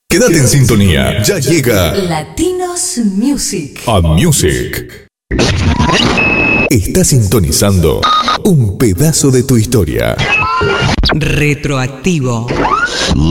Quédate en sintonía, ya llega Latinos Music. A Music. Está sintonizando un pedazo de tu historia. Retroactivo.